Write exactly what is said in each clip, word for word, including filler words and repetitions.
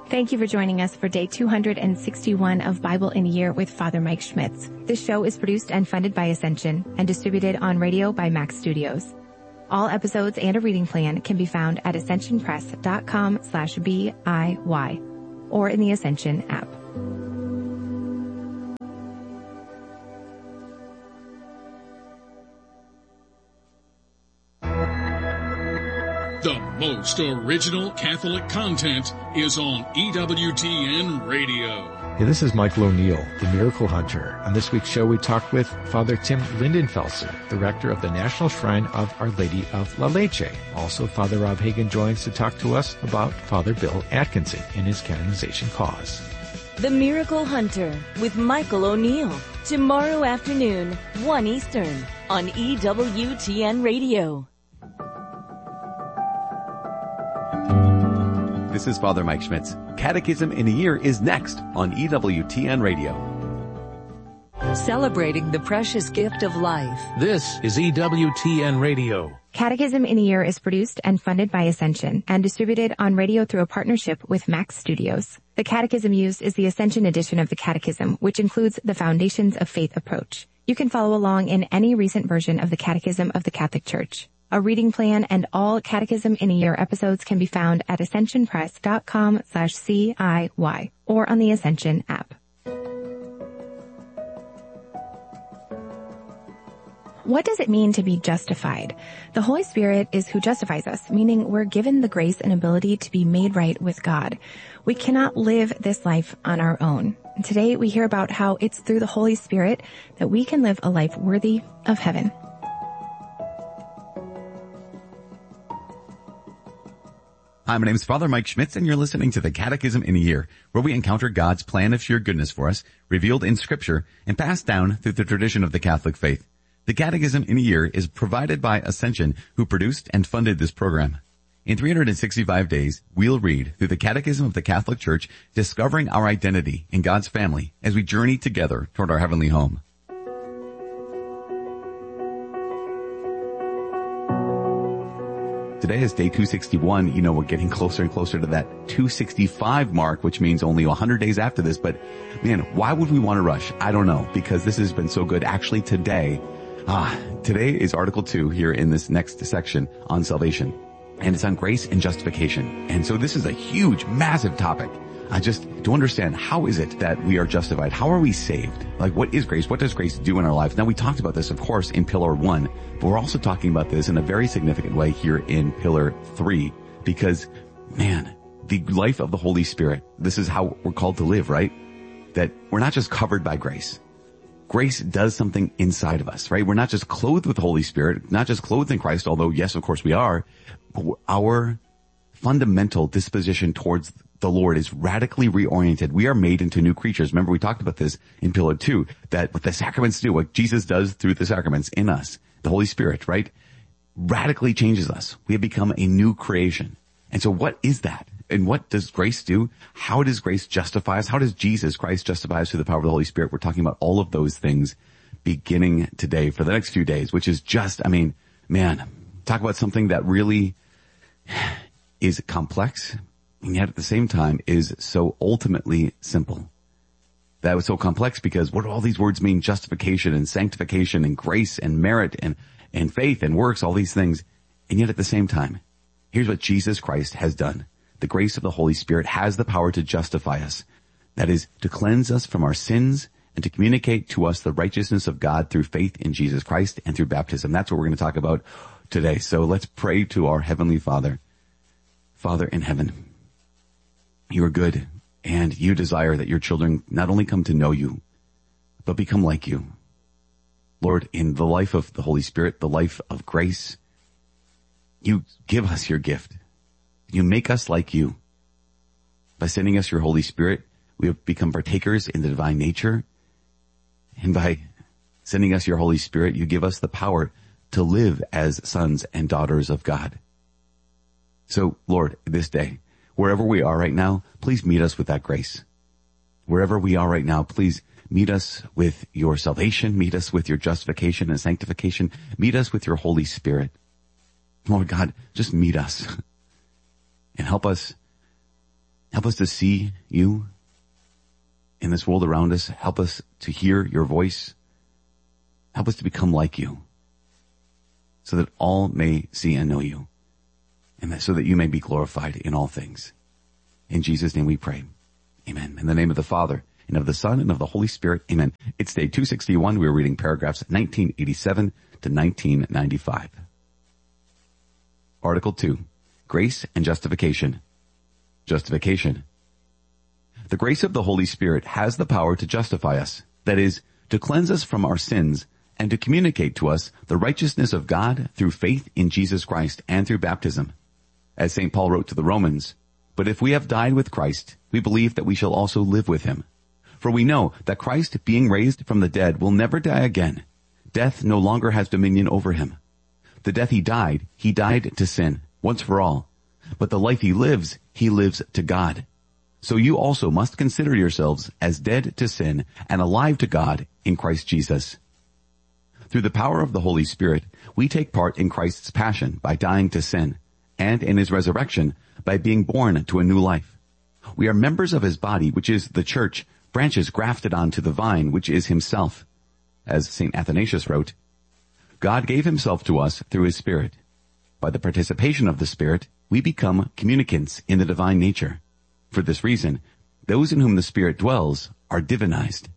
Thank you for joining us for day two hundred sixty-one of Bible in a Year with Father Mike Schmitz. This show is produced and funded by Ascension and distributed on radio by Max Studios. All episodes and a reading plan can be found at ascensionpress.com slash B-I-Y or in the Ascension app. The most original Catholic content is on E W T N Radio. Hey, this is Michael O'Neill, the Miracle Hunter. On this week's show, we talked with Father Tim Lindenfelser, the rector of the National Shrine of Our Lady of La Leche. Also, Father Rob Hagan joins to talk to us about Father Bill Atkinson and his canonization cause. The Miracle Hunter with Michael O'Neill. Tomorrow afternoon, one Eastern, on E W T N Radio. This is Father Mike Schmitz. Catechism in a Year is next on E W T N Radio. Celebrating the precious gift of life. This is E W T N Radio. Catechism in a Year is produced and funded by Ascension and distributed on radio through a partnership with Max Studios. The catechism used is the Ascension edition of the Catechism, which includes the Foundations of Faith approach. You can follow along in any recent version of the Catechism of the Catholic Church. A reading plan and all Catechism in a Year episodes can be found at ascensionpress.com slash C-I-Y or on the Ascension app. What does it mean to be justified? The Holy Spirit is who justifies us, meaning we're given the grace and ability to be made right with God. We cannot live this life on our own. And today we hear about how it's through the Holy Spirit that we can live a life worthy of heaven. Hi, my name is Father Mike Schmitz, and you're listening to the Catechism in a Year, where we encounter God's plan of sheer goodness for us, revealed in Scripture, and passed down through the tradition of the Catholic faith. The Catechism in a Year is provided by Ascension, who produced and funded this program. In three hundred sixty-five days, we'll read through the Catechism of the Catholic Church, discovering our identity in God's family as we journey together toward our heavenly home. Today is day two sixty-one. You know, we're getting closer and closer to that two sixty-five mark, which means only one hundred days after this. But man, why would we want to rush? I don't know, because this has been so good. Actually, today, ah, today is Article two here in this next section on salvation. And it's on grace and justification. And so this is a huge, massive topic. I just, to understand, how is it that we are justified? How are we saved? Like, what is grace? What does grace do in our lives? Now, we talked about this, of course, in Pillar one, but we're also talking about this in a very significant way here in Pillar three, because, man, the life of the Holy Spirit, this is how we're called to live, right? That we're not just covered by grace. Grace does something inside of us, right? We're not just clothed with the Holy Spirit, not just clothed in Christ, although, yes, of course we are, but our fundamental disposition towards the Lord is radically reoriented. We are made into new creatures. Remember, we talked about this in Pillar two, that what the sacraments do, what Jesus does through the sacraments in us, the Holy Spirit, right, radically changes us. We have become a new creation. And so what is that? And what does grace do? How does grace justify us? How does Jesus Christ justify us through the power of the Holy Spirit? We're talking about all of those things beginning today for the next few days, which is just, I mean, man, talk about something that really is complex, and yet at the same time is so ultimately simple. That was so complex because what do all these words mean? Justification and sanctification and grace and merit and, and faith and works, all these things. And yet at the same time, here's what Jesus Christ has done. The grace of the Holy Spirit has the power to justify us. That is, to cleanse us from our sins and to communicate to us the righteousness of God through faith in Jesus Christ and through baptism. That's what we're going to talk about today. So let's pray to our Heavenly Father. Father in heaven, you are good, and you desire that your children not only come to know you, but become like you. Lord, in the life of the Holy Spirit, the life of grace, you give us your gift. You make us like you. By sending us your Holy Spirit, we have become partakers in the divine nature. And by sending us your Holy Spirit, you give us the power to live as sons and daughters of God. So, Lord, this day, wherever we are right now, please meet us with that grace. Wherever we are right now, please meet us with your salvation, meet us with your justification and sanctification, meet us with your Holy Spirit. Lord God, just meet us and help us Help us to see you in this world around us. Help us to hear your voice. Help us to become like you so that all may see and know you, and that so that you may be glorified in all things. In Jesus' name we pray. Amen. In the name of the Father, and of the Son, and of the Holy Spirit. Amen. It's day two sixty-one. We are reading paragraphs nineteen eighty-seven to nineteen ninety-five. Article two, Grace and Justification. Justification. The grace of the Holy Spirit has the power to justify us, that is, to cleanse us from our sins and to communicate to us the righteousness of God through faith in Jesus Christ and through baptism. As Saint Paul wrote to the Romans, "But if we have died with Christ, we believe that we shall also live with him. For we know that Christ, being raised from the dead, will never die again. Death no longer has dominion over him. The death he died, he died to sin, once for all. But the life he lives, he lives to God. So you also must consider yourselves as dead to sin and alive to God in Christ Jesus." Through the power of the Holy Spirit, we take part in Christ's passion by dying to sin, and in his resurrection by being born to a new life. We are members of his body, which is the church, branches grafted onto the vine, which is himself. As Saint Athanasius wrote, "God gave himself to us through his Spirit. By the participation of the Spirit, we become communicants in the divine nature. For this reason, those in whom the Spirit dwells are divinized."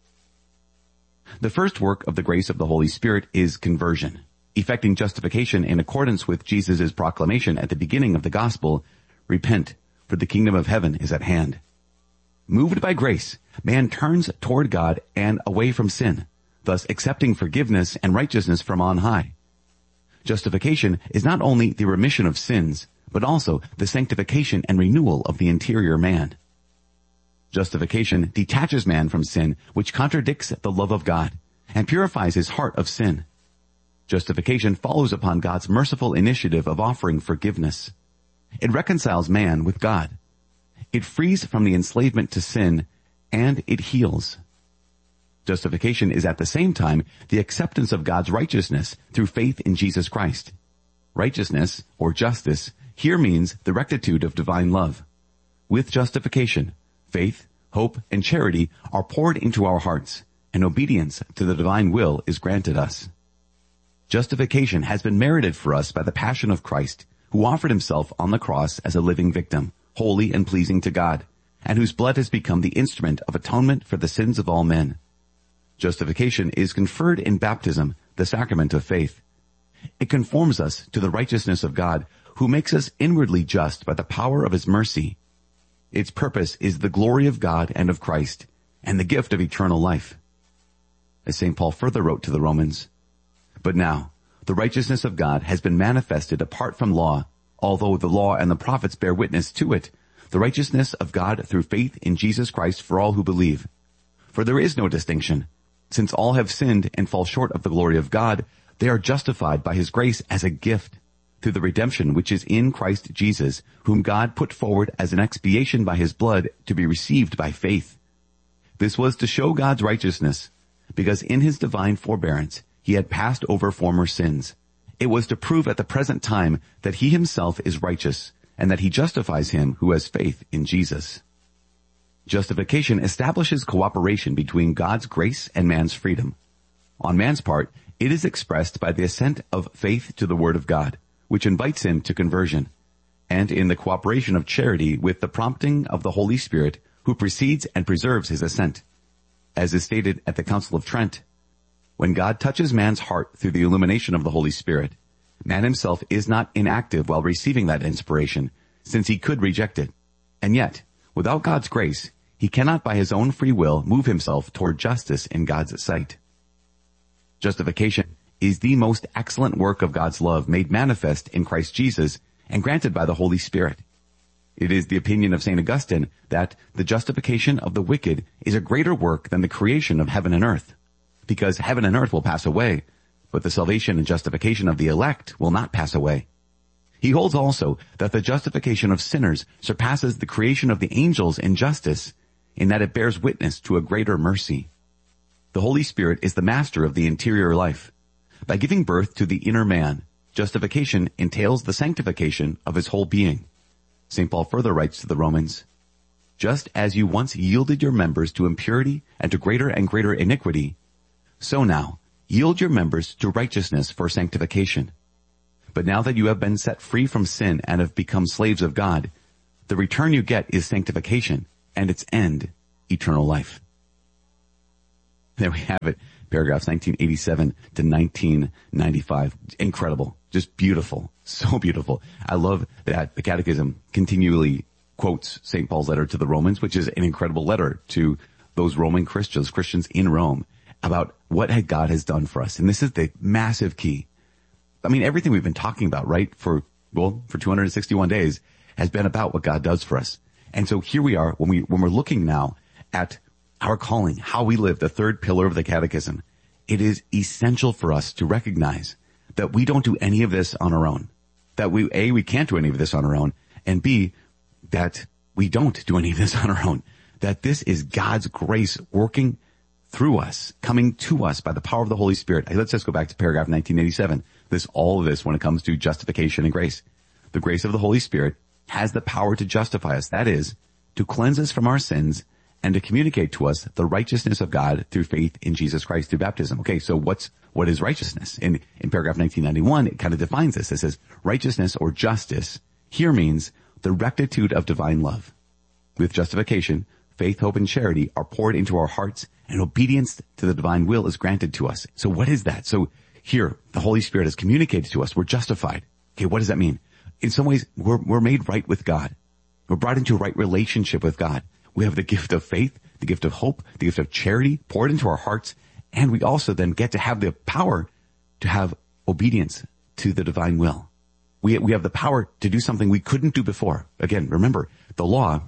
The first work of the grace of the Holy Spirit is conversion, effecting justification in accordance with Jesus' proclamation at the beginning of the gospel, "Repent, for the kingdom of heaven is at hand." Moved by grace, man turns toward God and away from sin, thus accepting forgiveness and righteousness from on high. Justification is not only the remission of sins, but also the sanctification and renewal of the interior man. Justification detaches man from sin, which contradicts the love of God, and purifies his heart of sin. Justification follows upon God's merciful initiative of offering forgiveness. It reconciles man with God. It frees from the enslavement to sin, and it heals. Justification is at the same time the acceptance of God's righteousness through faith in Jesus Christ. Righteousness, or justice, here means the rectitude of divine love. With justification, faith, hope, and charity are poured into our hearts, and obedience to the divine will is granted us. Justification has been merited for us by the passion of Christ, who offered himself on the cross as a living victim, holy and pleasing to God, and whose blood has become the instrument of atonement for the sins of all men. Justification is conferred in baptism, the sacrament of faith. It conforms us to the righteousness of God, who makes us inwardly just by the power of his mercy. Its purpose is the glory of God and of Christ, and the gift of eternal life. As Saint Paul further wrote to the Romans, "But now, the righteousness of God has been manifested apart from law, although the law and the prophets bear witness to it, the righteousness of God through faith in Jesus Christ for all who believe. For there is no distinction. Since all have sinned and fall short of the glory of God, they are justified by his grace as a gift, through the redemption which is in Christ Jesus, whom God put forward as an expiation by his blood to be received by faith. This was to show God's righteousness, because in his divine forbearance he had passed over former sins. It was to prove at the present time that he himself is righteous, and that he justifies him who has faith in Jesus." Justification establishes cooperation between God's grace and man's freedom. On man's part, it is expressed by the assent of faith to the word of God, which invites him to conversion, and in the cooperation of charity with the prompting of the Holy Spirit, who precedes and preserves his assent. As is stated at the Council of Trent, when God touches man's heart through the illumination of the Holy Spirit, man himself is not inactive while receiving that inspiration, since he could reject it. And yet, without God's grace, he cannot by his own free will move himself toward justice in God's sight. Justification is the most excellent work of God's love made manifest in Christ Jesus and granted by the Holy Spirit. It is the opinion of Saint Augustine that the justification of the wicked is a greater work than the creation of heaven and earth, because heaven and earth will pass away, but the salvation and justification of the elect will not pass away. He holds also that the justification of sinners surpasses the creation of the angels in justice, in that it bears witness to a greater mercy. The Holy Spirit is the master of the interior life. By giving birth to the inner man, justification entails the sanctification of his whole being. Saint Paul further writes to the Romans, just as you once yielded your members to impurity and to greater and greater iniquity, so now yield your members to righteousness for sanctification. But now that you have been set free from sin and have become slaves of God, the return you get is sanctification, and its end, eternal life. There we have it, paragraphs nineteen eighty-seven to nineteen ninety-five. Incredible. Just beautiful. So beautiful. I love that the Catechism continually quotes Saint Paul's letter to the Romans, which is an incredible letter to those Roman Christians, Christians in Rome, about what God has done for us. And this is the massive key. I mean, everything we've been talking about, right, for, well, for two hundred sixty-one days has been about what God does for us. And so here we are when we, when we're looking now at our calling, how we live, the third pillar of the Catechism. It is essential for us to recognize that we don't do any of this on our own. That we, A, we can't do any of this on our own, and B, that we don't do any of this on our own. That this is God's grace working through us, coming to us by the power of the Holy Spirit. Hey, let's just go back to paragraph nineteen eighty-seven. This, all of this when it comes to justification and grace. The grace of the Holy Spirit has the power to justify us. That is, to cleanse us from our sins and to communicate to us the righteousness of God through faith in Jesus Christ through baptism. Okay, so what's, what is righteousness? In, in paragraph nineteen ninety-one, it kind of defines this. It says, righteousness or justice here means the rectitude of divine love. With justification, faith, hope, and charity are poured into our hearts, and obedience to the divine will is granted to us. So what is that? So here, the Holy Spirit has communicated to us. We're justified. Okay, what does that mean? In some ways, we're, we're made right with God. We're brought into a right relationship with God. We have the gift of faith, the gift of hope, the gift of charity poured into our hearts, and we also then get to have the power to have obedience to the divine will. We, we have the power to do something we couldn't do before. Again, remember, the law,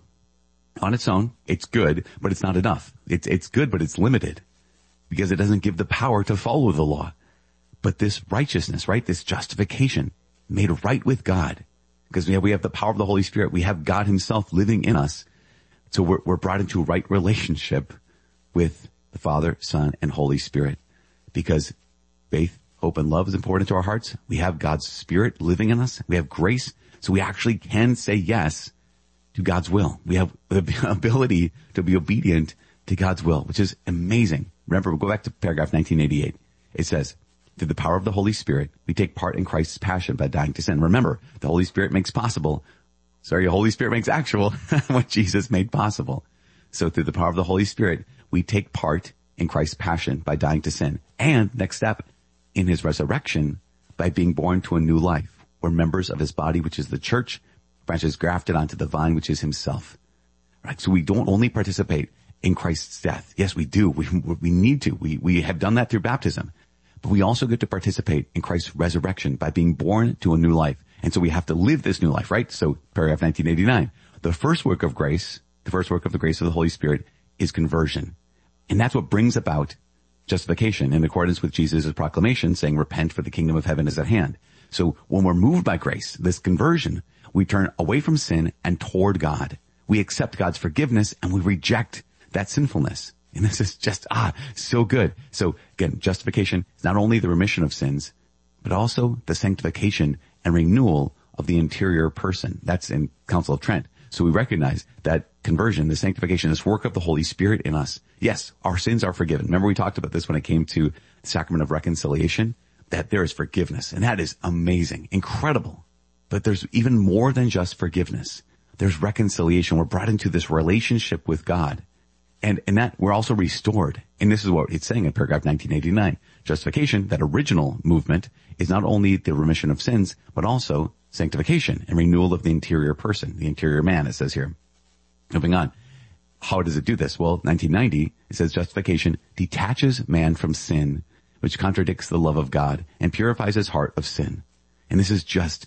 on its own, it's good, but it's not enough. It's, it's good, but it's limited because it doesn't give the power to follow the law. But this righteousness, right, this justification, made right with God, because we have, we have the power of the Holy Spirit. We have God himself living in us. So we're, we're brought into a right relationship with the Father, Son, and Holy Spirit, because faith, hope, and love is important to our hearts. We have God's Spirit living in us. We have grace, so we actually can say yes to God's will. We have the ability to be obedient to God's will, which is amazing. Remember, we'll go back to paragraph nineteen eighty-eight. It says, through the power of the Holy Spirit, we take part in Christ's passion by dying to sin. Remember, the Holy Spirit makes possible, sorry, the Holy Spirit makes actual what Jesus made possible. So through the power of the Holy Spirit, we take part in Christ's passion by dying to sin. And next step, in his resurrection, by being born to a new life. We're members of his body, which is the church, branches grafted onto the vine, which is himself. Right? So we don't only participate in Christ's death. Yes, we do. We, we need to. We, we have done that through baptism. But we also get to participate in Christ's resurrection by being born to a new life. And so we have to live this new life, right? So paragraph nineteen eighty-nine, the first work of grace, the first work of the grace of the Holy Spirit is conversion. And that's what brings about justification in accordance with Jesus' proclamation saying, repent for the kingdom of heaven is at hand. So when we're moved by grace, this conversion, we turn away from sin and toward God. We accept God's forgiveness and we reject that sinfulness. And this is just, ah, so good. So again, justification is not only the remission of sins, but also the sanctification and renewal of the interior person. That's in Council of Trent. So we recognize that conversion, the sanctification, this work of the Holy Spirit in us. Yes, our sins are forgiven. Remember we talked about this when it came to the sacrament of reconciliation, that there is forgiveness. And that is amazing, incredible. But there's even more than just forgiveness. There's reconciliation. We're brought into this relationship with God. And, and that we're also restored. And this is what it's saying in paragraph nineteen eighty-nine. Justification, that original movement, is not only the remission of sins, but also sanctification and renewal of the interior person, the interior man, it says here. Moving on. How does it do this? Well, nineteen ninety, it says justification detaches man from sin, which contradicts the love of God, and purifies his heart of sin. And this is just,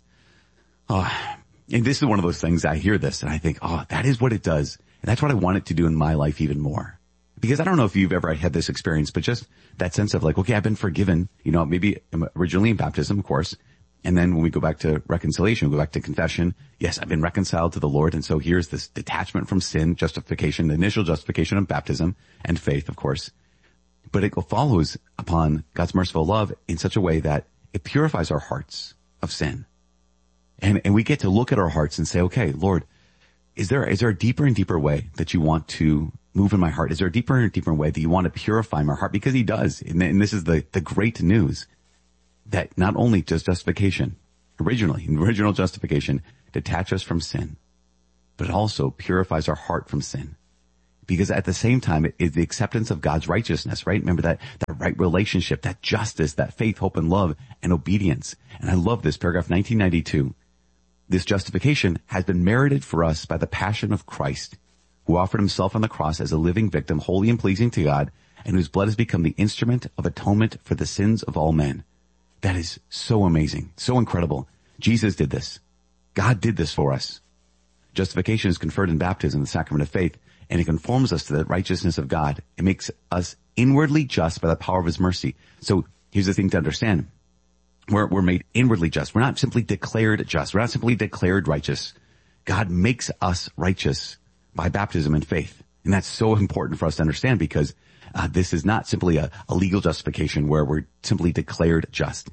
oh, and this is one of those things I hear this and I think, oh, that is what it does. And that's what I want it to do in my life even more. Because I don't know if you've ever had this experience, but just that sense of like, okay, I've been forgiven, you know, maybe originally in baptism, of course. And then when we go back to reconciliation, we go back to confession. Yes, I've been reconciled to the Lord. And so here's this detachment from sin, justification, the initial justification of baptism and faith, of course. But it follows upon God's merciful love in such a way that it purifies our hearts of sin. And, and we get to look at our hearts and say, okay, Lord, is there, is there a deeper and deeper way that you want to move in my heart? Is there a deeper and deeper way that you want to purify my heart? Because he does. And, and this is the, the great news, that not only does justification, originally, original justification, detach us from sin, but it also purifies our heart from sin. Because at the same time, it is the acceptance of God's righteousness, right? Remember that, that right relationship, that justice, that faith, hope, and love, and obedience. And I love this, paragraph nineteen ninety-two. This justification has been merited for us by the passion of Christ, who offered himself on the cross as a living victim, holy and pleasing to God, and whose blood has become the instrument of atonement for the sins of all men. That is so amazing, so incredible. Jesus did this. God did this for us. Justification is conferred in baptism, the sacrament of faith, and it conforms us to the righteousness of God. It makes us inwardly just by the power of his mercy. So here's the thing to understand. We're, we're made inwardly just. We're not simply declared just. We're not simply declared righteous. God makes us righteous by baptism and faith. And that's so important for us to understand, because uh, this is not simply a, a legal justification where we're simply declared just.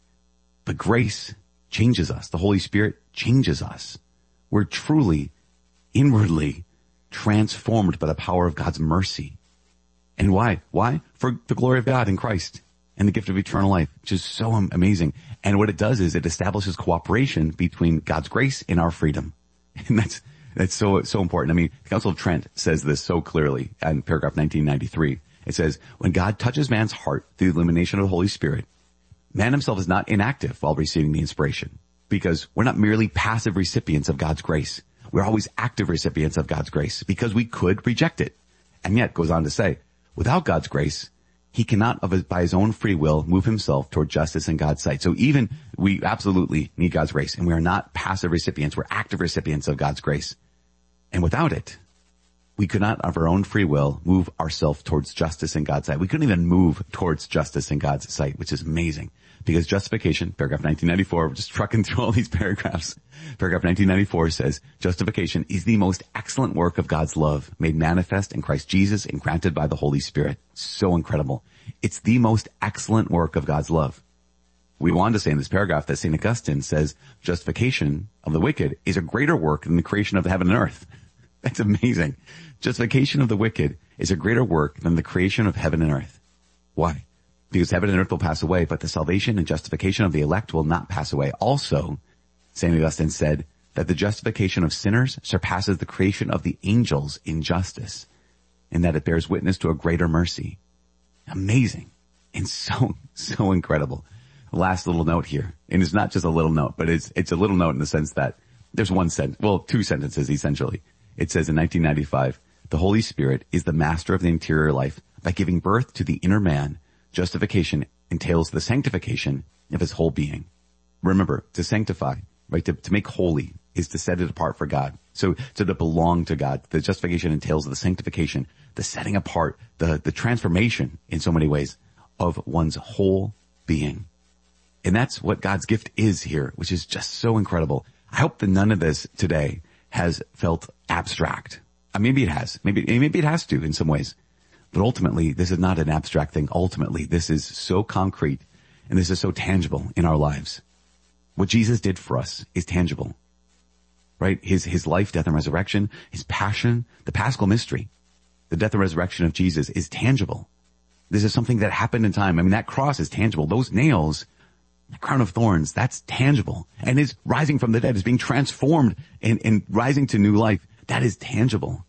But grace changes us. The Holy Spirit changes us. We're truly, inwardly transformed by the power of God's mercy. And why? Why? For the glory of God in Christ and the gift of eternal life, which is so amazing. And what it does is it establishes cooperation between God's grace and our freedom. And that's, that's so, so important. I mean, the Council of Trent says this so clearly in paragraph nineteen ninety-three. It says, when God touches man's heart through the illumination of the Holy Spirit, man himself is not inactive while receiving the inspiration, because we're not merely passive recipients of God's grace. We're always active recipients of God's grace, because we could reject it. And yet, goes on to say, without God's grace, he cannot, of his, by his own free will, move himself toward justice in God's sight. So even we absolutely need God's grace, and we are not passive recipients. We're active recipients of God's grace. And without it, we could not, of our own free will, move ourselves towards justice in God's sight. We couldn't even move towards justice in God's sight, which is amazing. Because justification, paragraph nineteen ninety-four, we're just trucking through all these paragraphs. Paragraph nineteen ninety-four says, justification is the most excellent work of God's love, made manifest in Christ Jesus and granted by the Holy Spirit. So incredible. It's the most excellent work of God's love. We want to say in this paragraph that Saint Augustine says justification of the wicked is a greater work than the creation of heaven and earth. That's amazing. Justification of the wicked is a greater work than the creation of heaven and earth. Why? Because heaven and earth will pass away, but the salvation and justification of the elect will not pass away. Also, Saint Augustine said that the justification of sinners surpasses the creation of the angels in justice, and that it bears witness to a greater mercy. Amazing. And so, so incredible. Last little note here. And it's not just a little note, but it's, it's a little note in the sense that there's one sentence, well, two sentences essentially. It says in nineteen ninety-five, the Holy Spirit is the master of the interior life. By giving birth to the inner man, justification entails the sanctification of his whole being. Remember, to sanctify, right, to, to make holy is to set it apart for God. So, so to belong to God. The justification entails the sanctification, the setting apart, the, the transformation in so many ways of one's whole being. And that's what God's gift is here, which is just so incredible. I hope that none of this today has felt abstract. Uh, maybe it has. Maybe, maybe it has to in some ways. But ultimately, this is not an abstract thing. Ultimately, this is so concrete and this is so tangible in our lives. What Jesus did for us is tangible, right? His, his life, death, and resurrection, his passion, the Paschal mystery, the death and resurrection of Jesus is tangible. This is something that happened in time. I mean, that cross is tangible. Those nails, the crown of thorns, that's tangible. And his rising from the dead, is being transformed and, and rising to new life. That is tangible.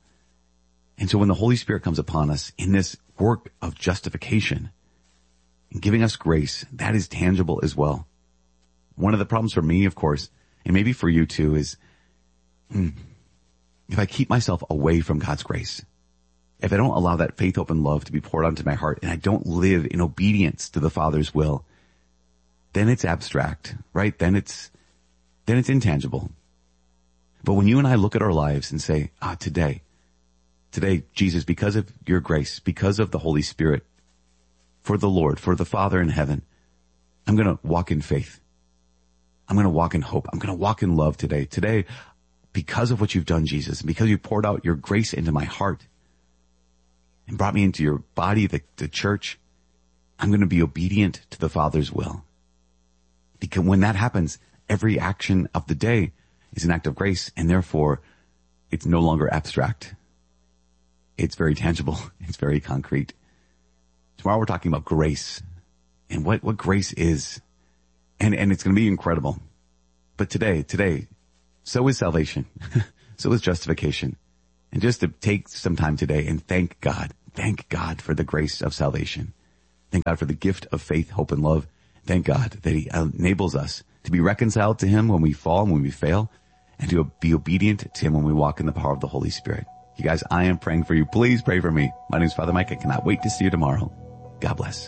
And so when the Holy Spirit comes upon us in this work of justification and giving us grace, that is tangible as well. One of the problems for me, of course, and maybe for you too, is hmm, if I keep myself away from God's grace, if I don't allow that faith, hope, and love to be poured onto my heart, and I don't live in obedience to the Father's will, then it's abstract, right? Then it's, then it's intangible. But when you and I look at our lives and say, ah, today, today, Jesus, because of your grace, because of the Holy Spirit, for the Lord, for the Father in heaven, I'm going to walk in faith. I'm going to walk in hope. I'm going to walk in love today. Today, because of what you've done, Jesus, and because you poured out your grace into my heart and brought me into your body, the, the church, I'm going to be obedient to the Father's will. Because when that happens, every action of the day is an act of grace, and therefore it's no longer abstract. It's very tangible. It's very concrete. Tomorrow we're talking about grace and what, what grace is. And, and it's going to be incredible. But today, today, so is salvation. So is justification. And just to take some time today and thank God, thank God for the grace of salvation. Thank God for the gift of faith, hope, and love. Thank God that he enables us to be reconciled to him when we fall and when we fail, and to be obedient to him when we walk in the power of the Holy Spirit. You guys, I am praying for you. Please pray for me. My name is Father Mike. I cannot wait to see you tomorrow. God bless.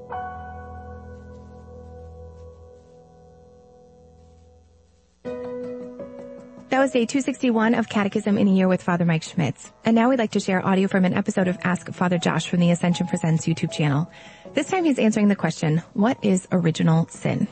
That was day two sixty-one of Catechism in a Year with Father Mike Schmitz. And now we'd like to share audio from an episode of Ask Father Josh from the Ascension Presents YouTube channel. This time he's answering the question, what is original sin?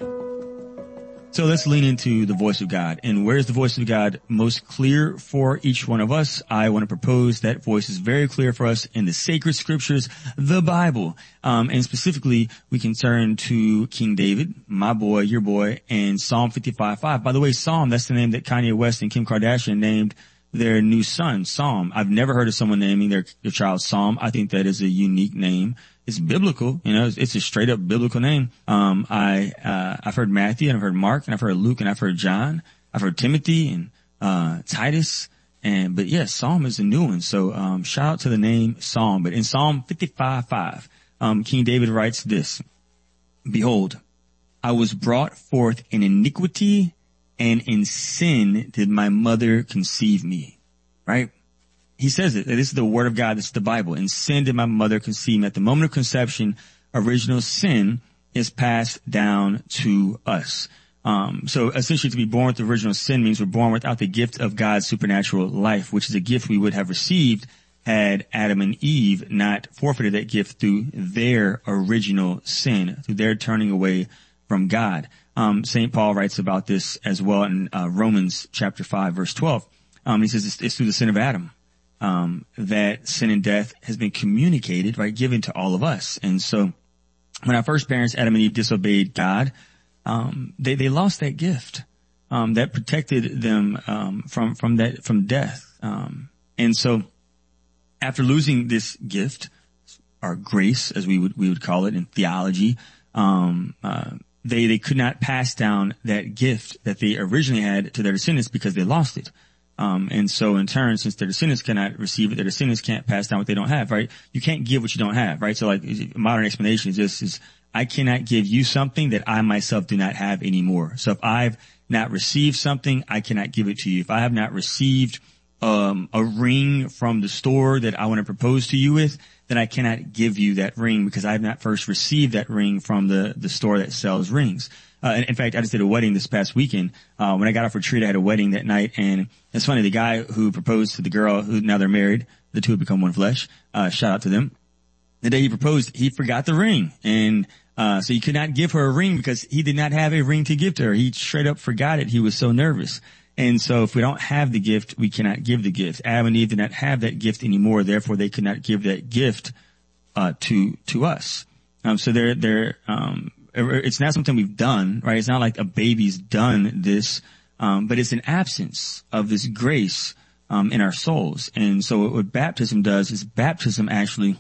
So let's lean into the voice of God. And where's the voice of God most clear for each one of us? I want to propose that voice is very clear for us in the sacred scriptures, the Bible. Um, and specifically, we can turn to King David, my boy, your boy, and Psalm fifty-five five. By the way, Psalm, that's the name that Kanye West and Kim Kardashian named their new son, Psalm. I've never heard of someone naming their, their child Psalm. I think that is a unique name. It's biblical, you know, it's, it's a straight up biblical name. Um, I, uh, I've heard Matthew and I've heard Mark and I've heard Luke and I've heard John. I've heard Timothy and, uh, Titus. And, but yes, yeah, Psalm is a new one. So, um, shout out to the name Psalm. But in Psalm fifty-five five, um, King David writes this, "Behold, I was brought forth in iniquity, and in sin did my mother conceive me." Right? He says it. This is the word of God. This is the Bible. "In sin did my mother conceive me." At the moment of conception, original sin is passed down to us. Um, so essentially to be born with original sin means we're born without the gift of God's supernatural life, which is a gift we would have received had Adam and Eve not forfeited that gift through their original sin, through their turning away from God. Um, Saint Paul writes about this as well in uh, Romans chapter five, verse twelve. Um, he says it's, it's through the sin of Adam. Um, that sin and death has been communicated, right, given to all of us. And so when our first parents, Adam and Eve, disobeyed God, um, they, they lost that gift, um, that protected them, um, from, from that, from death. Um, and so after losing this gift, or grace, as we would, we would call it in theology, um, uh, they, they could not pass down that gift that they originally had to their descendants because they lost it. Um, and so in turn, since their descendants cannot receive it, their descendants can't pass down what they don't have, right? You can't give what you don't have, right? So like a modern explanation is just, is I cannot give you something that I myself do not have anymore. So if I've not received something, I cannot give it to you. If I have not received, um, a ring from the store that I want to propose to you with, then I cannot give you that ring because I have not first received that ring from the, the store that sells rings. Uh, in, in fact, I just did a wedding this past weekend. Uh, when I got off retreat, I had a wedding that night, and it's funny, the guy who proposed to the girl, who now they're married, the two have become one flesh, uh, shout out to them. The day he proposed, he forgot the ring, and, uh, so he could not give her a ring because he did not have a ring to give to her. He straight up forgot it. He was so nervous. And so if we don't have the gift, we cannot give the gift. Adam and Eve did not have that gift anymore, therefore they could not give that gift, uh, to, to us. Um, so they're, they're, um, it's not something we've done, right? It's not like a baby's done this, um, but it's an absence of this grace, um, in our souls. And so what, what baptism does is baptism actually,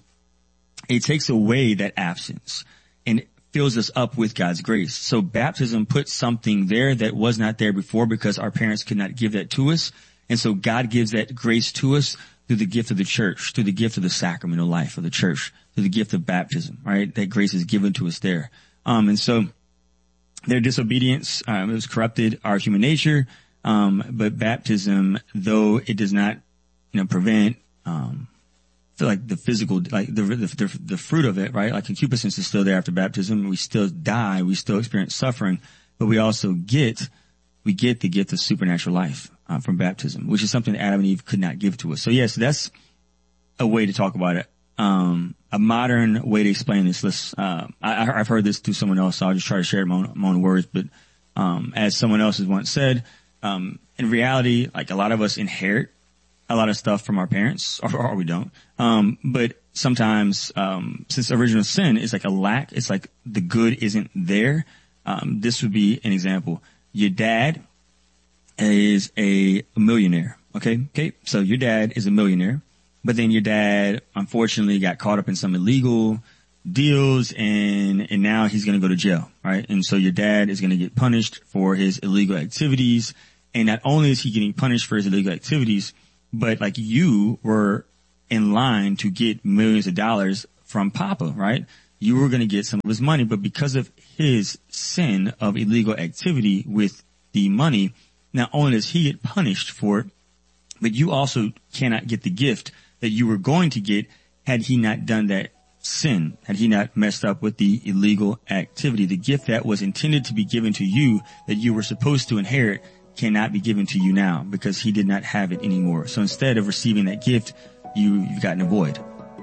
it takes away that absence and fills us up with God's grace. So baptism puts something there that was not there before because our parents could not give that to us. And so God gives that grace to us through the gift of the church, through the gift of the sacramental life of the church, through the gift of baptism, right? That grace is given to us there. Um, and so their disobedience, um, it was corrupted our human nature. Um, but baptism, though it does not, you know, prevent, um, I feel like the physical, like the, the, the, the fruit of it, right? Like concupiscence is still there after baptism. We still die. We still experience suffering, but we also get, we get the gift of supernatural life, uh, from baptism, which is something that Adam and Eve could not give to us. So yes, that's a way to talk about it. Um, a modern way to explain this. Let's, uh, I, I've heard this through someone else, so I'll just try to share my own, my own words. But, um, as someone else has once said, um, in reality, like a lot of us inherit a lot of stuff from our parents, or, or we don't. Um, but sometimes, um, since original sin is like a lack, it's like the good isn't there. Um, this would be an example. Your dad is a millionaire, Okay. Okay. So your dad is a millionaire, but then your dad unfortunately got caught up in some illegal deals and, and now he's going to go to jail, right? And so your dad is going to get punished for his illegal activities. And not only is he getting punished for his illegal activities, but like you were in line to get millions of dollars from Papa, right? You were going to get some of his money, but because of his sin of illegal activity with the money, not only does he get punished for it, but you also cannot get the gift that you were going to get had he not done that sin, had he not messed up with the illegal activity. The gift that was intended to be given to you that you were supposed to inherit cannot be given to you now because he did not have it anymore. So instead of receiving that gift, you, you've gotten a void.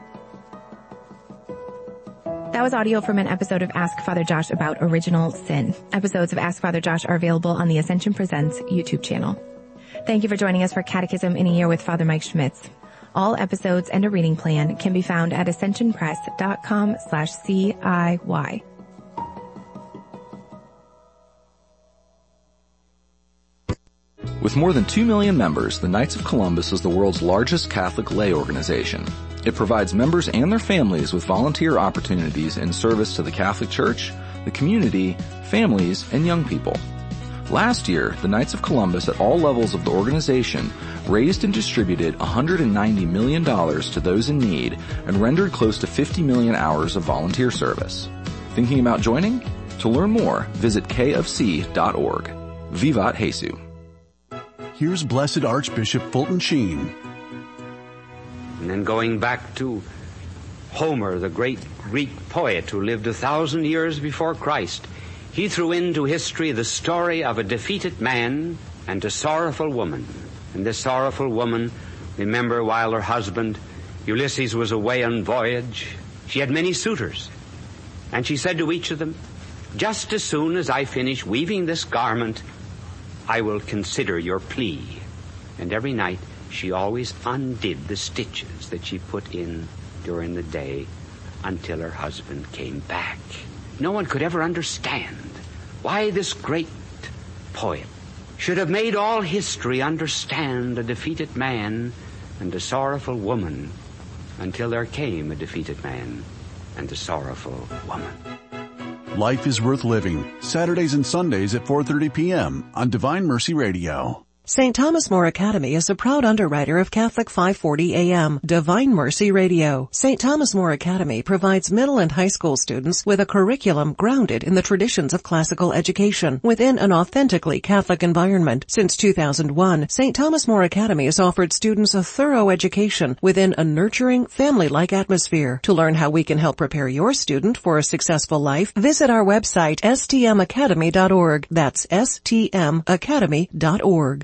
That was audio from an episode of Ask Father Josh about original sin. Episodes of Ask Father Josh are available on the Ascension Presents YouTube channel. Thank you for joining us for Catechism in a Year with Father Mike Schmitz. All episodes and a reading plan can be found at ascensionpress.com slash CIY. With more than two million members, the Knights of Columbus is the world's largest Catholic lay organization. It provides members and their families with volunteer opportunities in service to the Catholic Church, the community, families, and young people. Last year, the Knights of Columbus at all levels of the organization raised and distributed one hundred ninety million dollars to those in need and rendered close to fifty million hours of volunteer service. Thinking about joining? To learn more, visit k f c dot org. Vivat Jesus. Here's Blessed Archbishop Fulton Sheen. And then going back to Homer, the great Greek poet who lived a thousand years before Christ, he threw into history the story of a defeated man and a sorrowful woman. And this sorrowful woman, remember, while her husband Ulysses was away on voyage, she had many suitors. And she said to each of them, "Just as soon as I finish weaving this garment, I will consider your plea." And every night she always undid the stitches that she put in during the day until her husband came back. No one could ever understand why this great poet should have made all history understand a defeated man and a sorrowful woman until there came a defeated man and a sorrowful woman. Life is Worth Living, Saturdays and Sundays at four thirty p.m. on Divine Mercy Radio. Saint Thomas More Academy is a proud underwriter of Catholic five forty A M, Divine Mercy Radio. Saint Thomas More Academy provides middle and high school students with a curriculum grounded in the traditions of classical education within an authentically Catholic environment. Since two thousand one, Saint Thomas More Academy has offered students a thorough education within a nurturing, family-like atmosphere. To learn how we can help prepare your student for a successful life, visit our website s t m academy dot org. That's s t m academy dot org.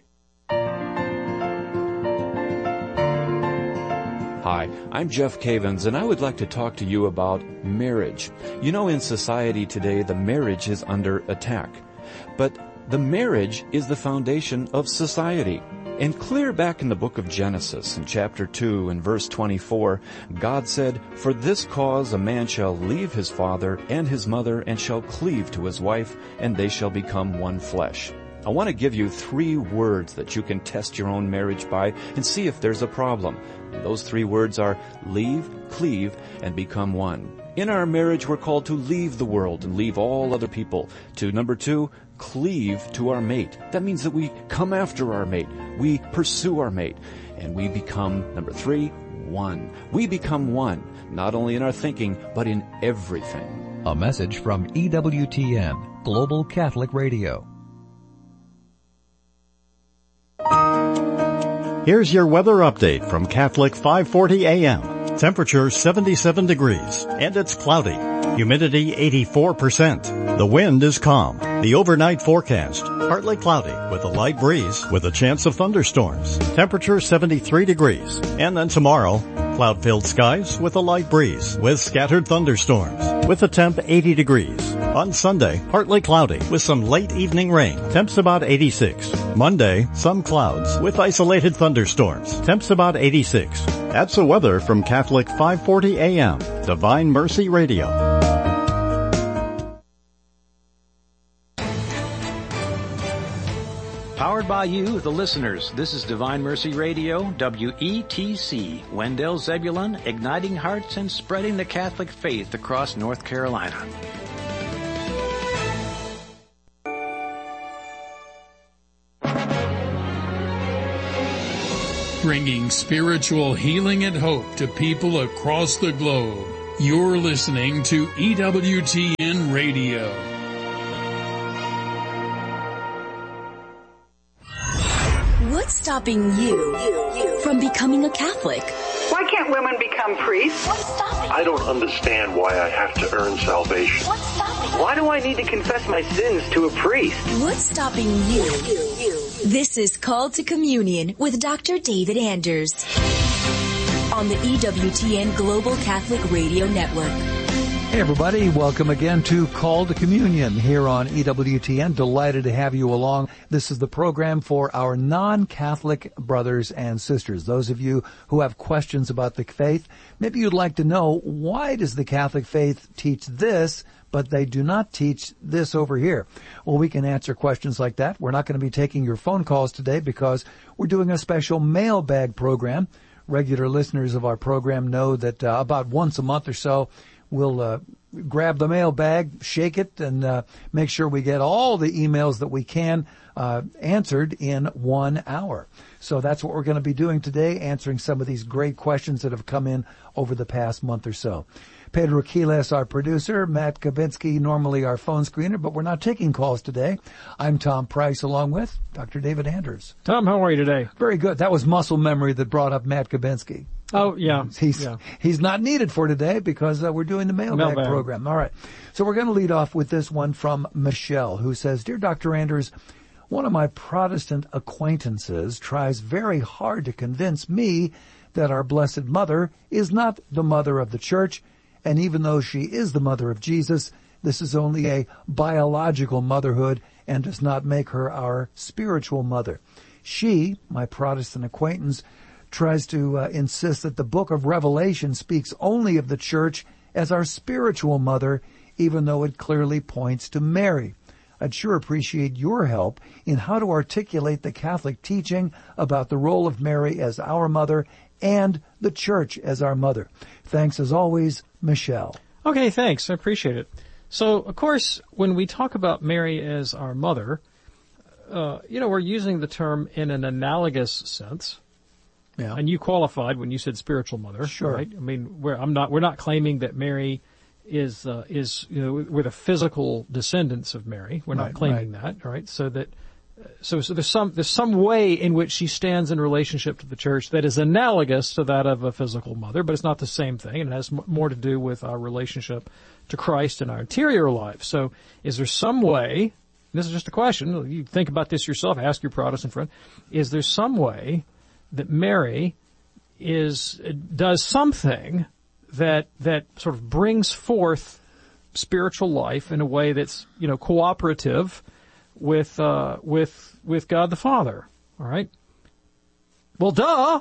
Hi, I'm Jeff Cavins, and I would like to talk to you about marriage. You know, in society today, the marriage is under attack. But the marriage is the foundation of society. And clear back in the book of Genesis, in chapter two and verse twenty-four, God said, "For this cause a man shall leave his father and his mother, and shall cleave to his wife, and they shall become one flesh." I want to give you three words that you can test your own marriage by and see if there's a problem. And those three words are leave, cleave, and become one. In our marriage, we're called to leave the world and leave all other people. To number two, cleave to our mate. That means that we come after our mate. We pursue our mate. And we become, number three, one. We become one, not only in our thinking, but in everything. A message from E W T N, Global Catholic Radio. Here's your weather update from Catholic five forty A M. Temperature seventy-seven degrees, and it's cloudy. Humidity eighty-four percent. The wind is calm. The overnight forecast, partly cloudy with a light breeze with a chance of thunderstorms. Temperature seventy-three degrees. And then tomorrow, cloud-filled skies with a light breeze with scattered thunderstorms with a temp eighty degrees. On Sunday, partly cloudy with some late evening rain. Temps about eighty-six. Monday, some clouds with isolated thunderstorms. Temps about eighty-six. That's the weather from Catholic five forty A M, Divine Mercy Radio. Powered by you, the listeners. This is Divine Mercy Radio, W E T C, Wendell Zebulon, igniting hearts and spreading the Catholic faith across North Carolina. Bringing spiritual healing and hope to people across the globe. You're listening to E W T N Radio. What's stopping you from becoming a Catholic? Why can't women become priests? What's stopping I don't understand why I have to earn salvation. What's stopping Why do I need to confess my sins to a priest? What's stopping you? This is Called to Communion with Doctor David Anders on the E W T N Global Catholic Radio Network. Hey everybody, welcome again to Call to Communion here on E W T N. Delighted to have you along. This is the program for our non-Catholic brothers and sisters. Those of you who have questions about the faith, maybe you'd like to know, why does the Catholic faith teach this, but they do not teach this over here? Well, we can answer questions like that. We're not going to be taking your phone calls today because we're doing a special mailbag program. Regular listeners of our program know that uh, about once a month or so, we'll uh, grab the mailbag, shake it, and uh, make sure we get all the emails that we can uh, answered in one hour. So that's what we're going to be doing today, answering some of these great questions that have come in over the past month or so. Pedro Quiles, our producer, Matt Kabinski, normally our phone screener, but we're not taking calls today. I'm Tom Price, along with Doctor David Anders. Tom, how are you today? Very good. That was muscle memory that brought up Matt Kabinski. Oh, yeah. He's yeah. he's not needed for today because uh, we're doing the mailbag, mailbag program. All right. So we're going to lead off with this one from Michelle, who says, Dear Doctor Anders, one of my Protestant acquaintances tries very hard to convince me that our Blessed Mother is not the mother of the Church, and even though she is the mother of Jesus, this is only a biological motherhood and does not make her our spiritual mother. She, my Protestant acquaintance, tries to uh, insist that the book of Revelation speaks only of the Church as our spiritual mother, even though it clearly points to Mary. I'd sure appreciate your help in how to articulate the Catholic teaching about the role of Mary as our mother and the Church as our mother. Thanks as always, Michelle. Okay, thanks. I appreciate it. So, of course, when we talk about Mary as our mother, uh, you know, we're using the term in an analogous sense. Yeah. And you qualified when you said spiritual mother. Sure. Right? I mean, we're, I'm not, we're not claiming that Mary is, uh, is, you know, we're the physical descendants of Mary. We're not Right, claiming right. that, right? So that, so, so there's some, there's some way in which she stands in relationship to the Church that is analogous to that of a physical mother, but it's not the same thing. It has m- more to do with our relationship to Christ in our interior life. So is there some way, this is just a question, you think about this yourself, ask your Protestant friend, is there some way that Mary is, does something that, that sort of brings forth spiritual life in a way that's, you know, cooperative with, uh, with, with God the Father? All right. Well, duh.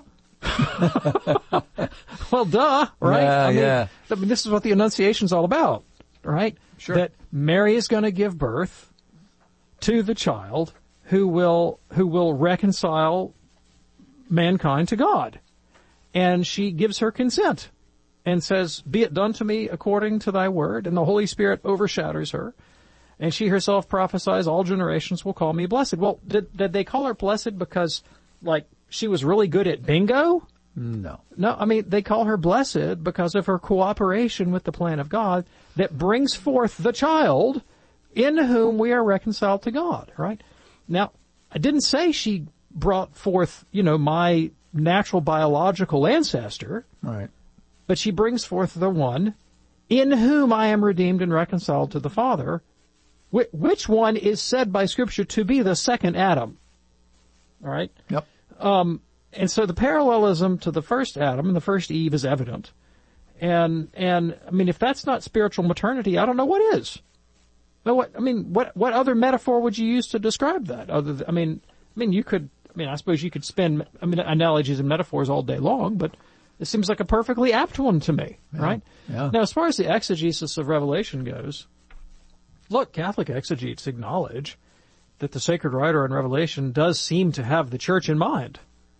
well, duh, right? Yeah, I mean, yeah. I mean, this is what the Annunciation's all about, right? Sure. That Mary is going to give birth to the child who will, who will reconcile mankind to God. And she gives her consent and says, be it done to me according to thy word. And the Holy Spirit overshadows her. And she herself prophesies, all generations will call me blessed. Well, did, did they call her blessed because, like, she was really good at bingo? No. No, I mean, they call her blessed because of her cooperation with the plan of God that brings forth the child in whom we are reconciled to God, right? Now, I didn't say she brought forth, you know, my natural biological ancestor. Right. But she brings forth the one in whom I am redeemed and reconciled to the Father, which one is said by Scripture to be the second Adam. All right? Yep. Um, and so the parallelism to the first Adam and the first Eve is evident. And, and, I mean, if that's not spiritual maternity, I don't know what is. No, what, I mean, what, what other metaphor would you use to describe that? Other than, I mean, I mean, you could, I mean, I suppose you could spin, I mean, analogies and metaphors all day long, but it seems like a perfectly apt one to me, yeah. right? Yeah. Now, as far as the exegesis of Revelation goes, look, Catholic exegetes acknowledge that the sacred writer in Revelation does seem to have the church in mind.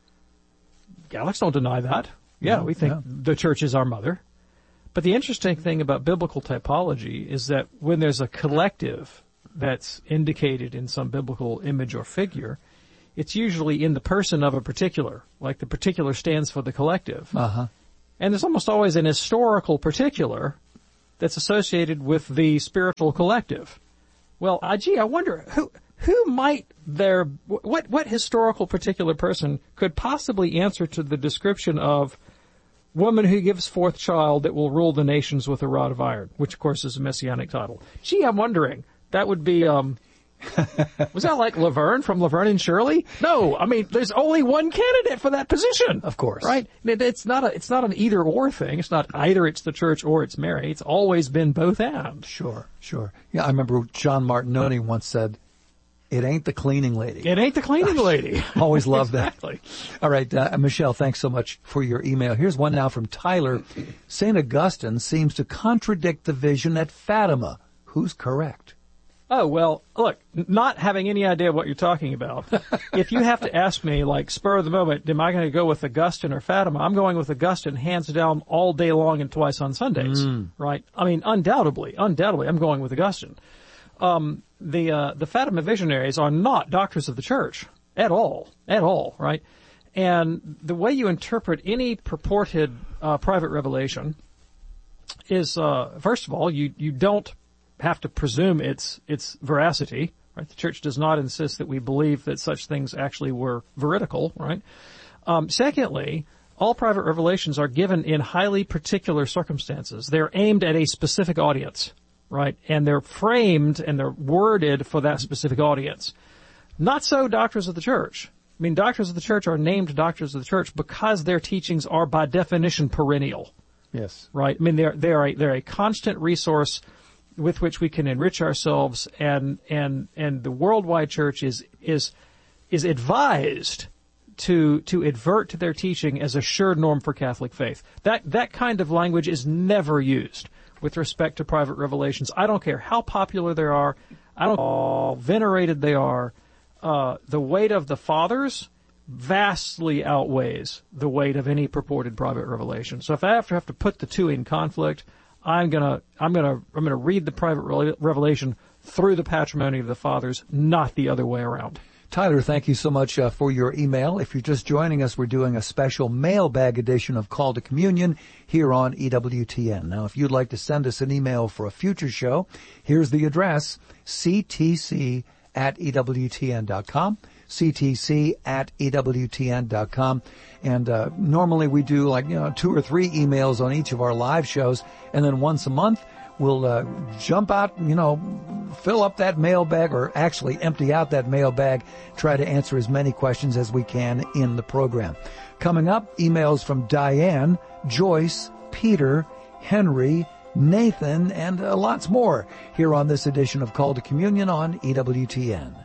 Catholics don't deny that. Yeah, we think yeah. the church is our mother. But the interesting thing about biblical typology is that when there's a collective that's indicated in some biblical image or figure, it's usually in the person of a particular, like the particular stands for the collective. Uh-huh. And there's almost always an historical particular that's associated with the spiritual collective. Well, uh, gee, I wonder who who might there what what historical particular person could possibly answer to the description of woman who gives forth child that will rule the nations with a rod of iron, which of course is a messianic title. Gee, I'm wondering. That would be, um, was that like Laverne from Laverne and Shirley? No, I mean, there's only one candidate for that position. Of course. Right? It's not a, it's not an either or thing. It's not either it's the church or it's Mary. It's always been both and. Sure, sure. Yeah, I remember John Martinoni once said, it ain't the cleaning lady. It ain't the cleaning lady. Always loved that. Exactly. All right, uh, Michelle, thanks so much for your email. Here's one now from Tyler. Saint Augustine seems to contradict the vision at Fatima. Who's correct? Oh, well, look, not having any idea what you're talking about, if you have to ask me, like, spur of the moment, am I going to go with Augustine or Fatima? I'm going with Augustine hands down all day long and twice on Sundays, mm. right? I mean, undoubtedly, undoubtedly, I'm going with Augustine. Um, the, uh, the Fatima visionaries are not doctors of the church at all, at all, right? And the way you interpret any purported, uh, private revelation is, uh, first of all, you, you don't have to presume its its veracity, right? The church does not insist that we believe that such things actually were veridical, right? Um, secondly, all private revelations are given in highly particular circumstances. They're aimed at a specific audience, right? And they're framed and they're worded for that specific audience. Not so doctors of the church. I mean, doctors of the church are named doctors of the church because their teachings are by definition perennial. Yes. Right? I mean, they're they're a, they're a constant resource with which we can enrich ourselves, and and and the worldwide church is is is advised to to advert to their teaching as a sure norm for Catholic faith. That that kind of language is never used with respect to private revelations. I don't care how popular they are, I don't care how venerated they are. Uh, the weight of the fathers vastly outweighs the weight of any purported private revelation. So if I have to have to put the two in conflict, I'm gonna, I'm gonna, I'm gonna read the private revelation through the patrimony of the fathers, not the other way around. Tyler, thank you so much uh, for your email. If you're just joining us, we're doing a special mailbag edition of Call to Communion here on E W T N. Now, if you'd like to send us an email for a future show, here's the address, c t c at e w t n dot com. c t c at e w t n dot com. And uh, normally we do like, you know, two or three emails on each of our live shows, and then once a month we'll uh, jump out, you know, fill up that mailbag, or actually empty out that mailbag, try to answer as many questions as we can in the program. Coming up, emails from Diane, Joyce, Peter, Henry, Nathan, and uh, lots more here on this edition of Call to Communion on E W T N.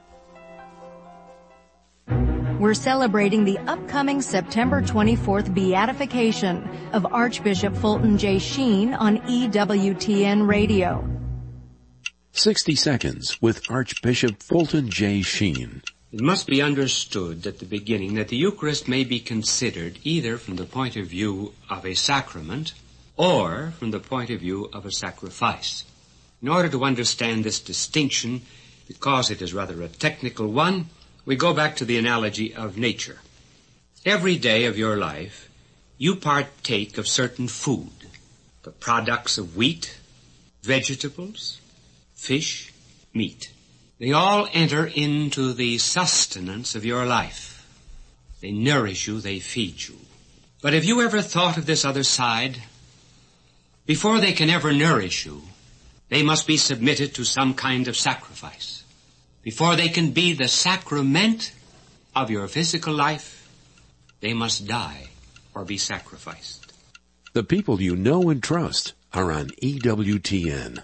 We're celebrating the upcoming September twenty-fourth beatification of Archbishop Fulton J. Sheen on E W T N Radio. sixty seconds with Archbishop Fulton J. Sheen. It must be understood at the beginning that the Eucharist may be considered either from the point of view of a sacrament or from the point of view of a sacrifice. In order to understand this distinction, because it is rather a technical one, we go back to the analogy of nature. Every day of your life, you partake of certain food, the products of wheat, vegetables, fish, meat. They all enter into the sustenance of your life. They nourish you, they feed you. But have you ever thought of this other side? Before they can ever nourish you, they must be submitted to some kind of sacrifice. Before they can be the sacrament of your physical life, they must die or be sacrificed. The people you know and trust are on E W T N.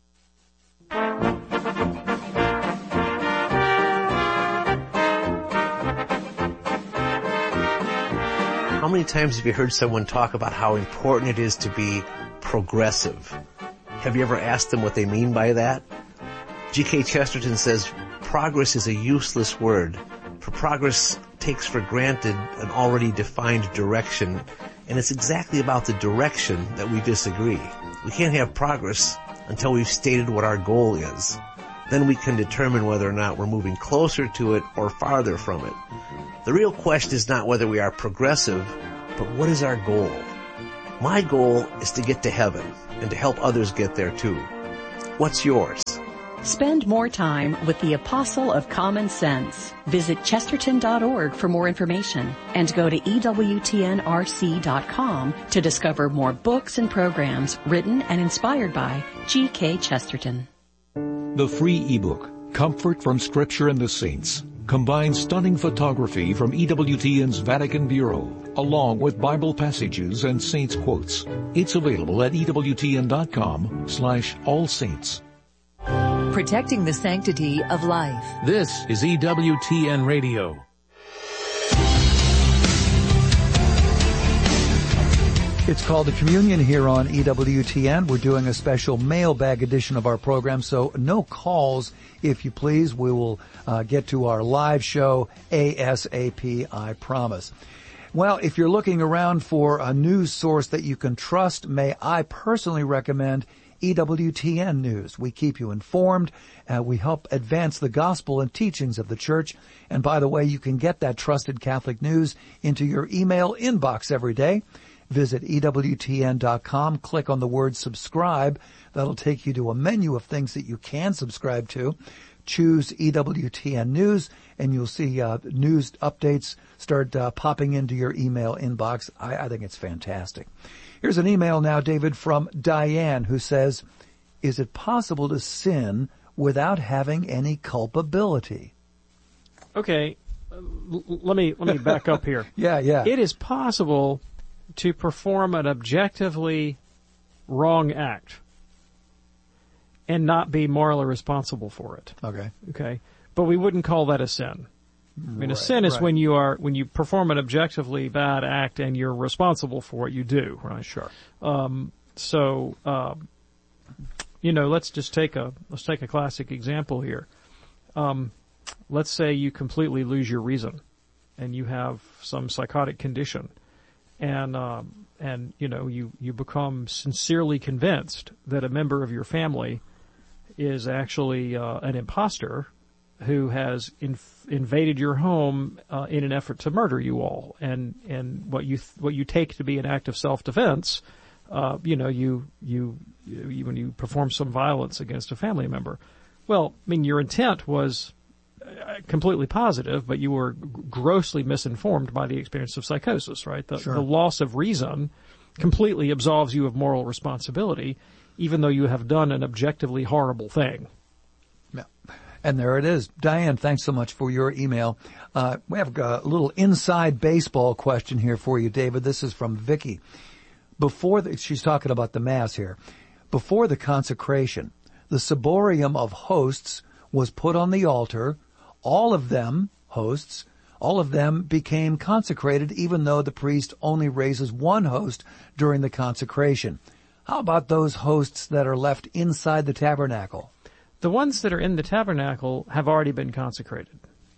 How many times have you heard someone talk about how important it is to be progressive? Have you ever asked them what they mean by that? G K Chesterton says, progress is a useless word, for progress takes for granted an already defined direction, and it's exactly about the direction that we disagree. We can't have progress until we've stated what our goal is. Then we can determine whether or not we're moving closer to it or farther from it. The real question is not whether we are progressive, but what is our goal? My goal is to get to heaven and to help others get there too. What's yours? Spend more time with the Apostle of Common Sense. Visit chesterton dot org for more information and go to E W T N R C dot com to discover more books and programs written and inspired by G K Chesterton. The free ebook, Comfort from Scripture and the Saints, combines stunning photography from E W T N's Vatican Bureau, along with Bible passages and saints quotes. It's available at E W T N dot com slash all saints. Protecting the sanctity of life. This is E W T N Radio. It's called The Communion here on E W T N. We're doing a special mailbag edition of our program, so no calls, if you please. We will uh, get to our live show ASAP, I promise. Well, if you're looking around for a news source that you can trust, may I personally recommend E W T N News. We keep you informed. Uh, we help advance the gospel and teachings of the church. And by the way, you can get that trusted Catholic news into your email inbox every day. Visit E W T N dot com, click on the word subscribe. That'll take you to a menu of things that you can subscribe to. Choose E W T N News, and you'll see uh, news updates start uh, popping into your email inbox. I, I think it's fantastic. Here's an email now, David, from Diane, who says, is it possible to sin without having any culpability? Okay, uh, l- let me let me back up here. Yeah, yeah. It is possible to perform an objectively wrong act and not be morally responsible for it. Okay. Okay. But we wouldn't call that a sin. I mean, a Right, sin is right. when you are when you perform an objectively bad act and you're responsible for what you do, right? Sure. Um, so, um, you know, let's just take a let's take a classic example here. Um, let's say you completely lose your reason, and you have some psychotic condition, and um, and you know you you become sincerely convinced that a member of your family is actually uh, an imposter who has inf- invaded your home uh, in an effort to murder you all, and and what you th- what you take to be an act of self-defense, uh, you know, you, you you when you perform some violence against a family member. Well, I mean, your intent was uh, completely positive, but you were g- grossly misinformed by the experience of psychosis, right? The, Sure. the loss of reason completely absolves you of moral responsibility, even though you have done an objectively horrible thing. Yeah. And there it is. Diane, thanks so much for your email. Uh, we have a little inside baseball question here for you, David. This is from Vicky. Before the, she's talking about the Mass here. Before the consecration, the ciborium of hosts was put on the altar. All of them, hosts, all of them became consecrated, even though the priest only raises one host during the consecration. How about those hosts that are left inside the tabernacle? The ones that are in the tabernacle have already been consecrated.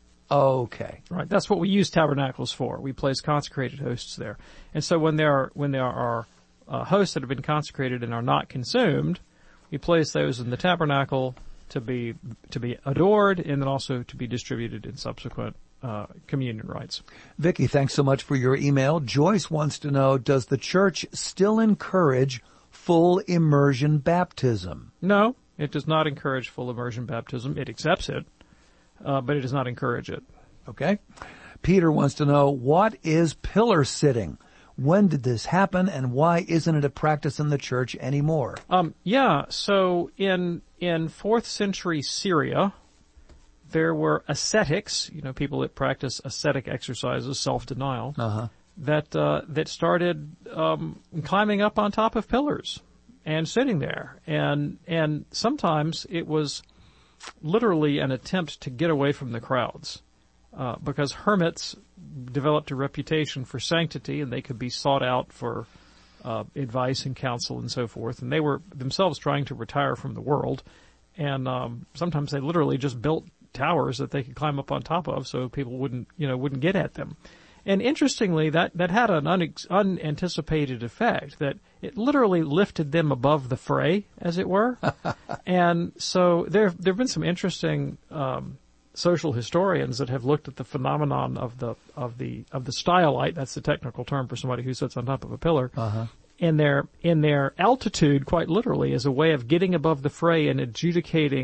Okay. Right. That's what we use tabernacles for. We place consecrated hosts there. And so when there are, when there are uh, hosts that have been consecrated and are not consumed, we place those in the tabernacle to be, to be adored and then also to be distributed in subsequent uh, communion rites. Vicky, thanks so much for your email. Joyce wants to know, does the church still encourage full immersion baptism? No. It does not encourage full immersion baptism. It accepts it, uh, but it does not encourage it. Okay. Peter wants to know, what is pillar sitting? When did this happen, and why isn't it a practice in the church anymore? Um, yeah, so in in fourth century Syria, there were ascetics, you know, people that practice ascetic exercises, self-denial, uh-huh. that uh, that started um, climbing up on top of pillars and sitting there. And and sometimes it was literally an attempt to get away from the crowds, uh, because hermits developed a reputation for sanctity, and they could be sought out for uh, advice and counsel and so forth. And they were themselves trying to retire from the world. and um, sometimes they literally just built towers that they could climb up on top of, so people wouldn't, you know, wouldn't get at them. And interestingly, that, that had an un, unanticipated effect, that it literally lifted them above the fray, as it were. And so there, there have been some interesting, um, social historians that have looked at the phenomenon of the, of the, of the stylite, that's the technical term for somebody who sits on top of a pillar, uh-huh. in their, in their altitude, quite literally, as a way of getting above the fray and adjudicating